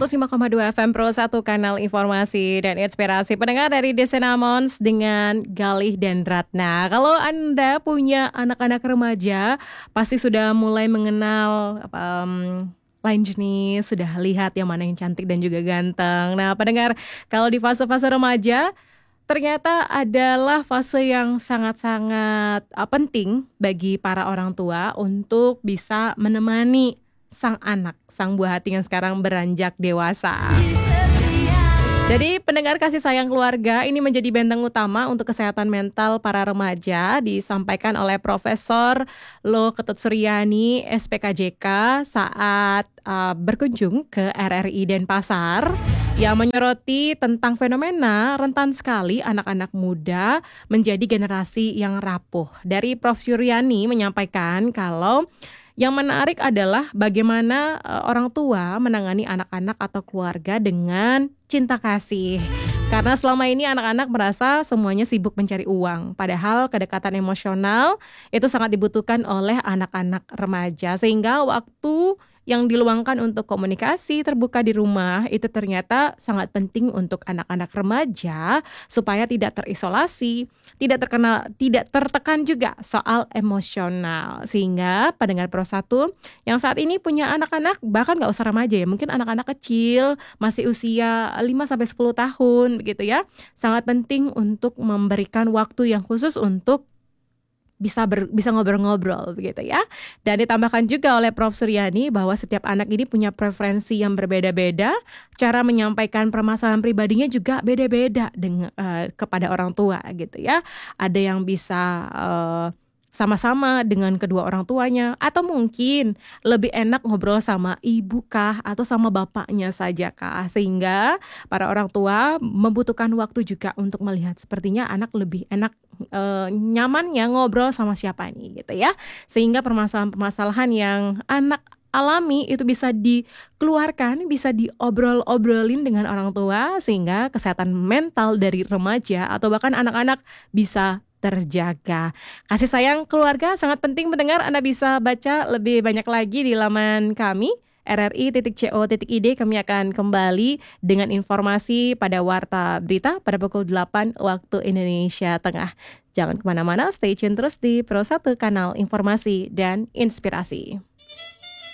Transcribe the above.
105,2 FM Pro 1 kanal informasi dan inspirasi pendengar dari Desenamons dengan Galih dan Ratna. Kalau Anda punya anak-anak remaja, pasti sudah mulai mengenal lain jenis, sudah lihat yang mana yang cantik dan juga ganteng. Nah, pendengar, kalau di fase-fase remaja, ternyata adalah fase yang sangat-sangat penting bagi para orang tua untuk bisa menemani sang anak, sang buah hati yang sekarang beranjak dewasa. Jadi pendengar kasih sayang keluarga ini menjadi benteng utama untuk kesehatan mental para remaja, disampaikan oleh Profesor Lo Ketut Suryani SPKJK saat berkunjung ke RRI Denpasar, yang menyoroti tentang fenomena rentan sekali anak-anak muda menjadi generasi yang rapuh. Dari Prof Suryani menyampaikan kalau yang menarik adalah bagaimana orang tua menangani anak-anak atau keluarga dengan cinta kasih. Karena selama ini anak-anak merasa semuanya sibuk mencari uang. Padahal kedekatan emosional itu sangat dibutuhkan oleh anak-anak remaja. Sehingga waktu yang diluangkan untuk komunikasi terbuka di rumah itu ternyata sangat penting untuk anak-anak remaja supaya tidak terisolasi, tidak tertekan juga soal emosional. Sehingga pendengar Pro 1 yang saat ini punya anak-anak, bahkan gak usah remaja ya, mungkin anak-anak kecil masih usia 5-10 tahun begitu ya, sangat penting untuk memberikan waktu yang khusus untuk bisa ngobrol-ngobrol begitu ya. Dan ditambahkan juga oleh Prof Suryani bahwa setiap anak ini punya preferensi yang berbeda-beda, cara menyampaikan permasalahan pribadinya juga beda-beda kepada orang tua gitu ya. Ada yang bisa sama-sama dengan kedua orang tuanya, atau mungkin lebih enak ngobrol sama ibu kah atau sama bapaknya saja kah, sehingga para orang tua membutuhkan waktu juga untuk melihat sepertinya anak lebih enak nyamannya ngobrol sama siapa nih gitu ya, sehingga permasalahan-permasalahan yang anak alami itu bisa dikeluarkan, bisa diobrol-obrolin dengan orang tua, sehingga kesehatan mental dari remaja atau bahkan anak-anak bisa terjaga. Kasih sayang keluarga sangat penting mendengar. Anda bisa baca lebih banyak lagi di laman kami rri.co.id. Kami akan kembali dengan informasi pada Warta Berita pada pukul 8 waktu Indonesia Tengah. Jangan kemana-mana, stay tune terus di Pro 1 kanal informasi dan inspirasi.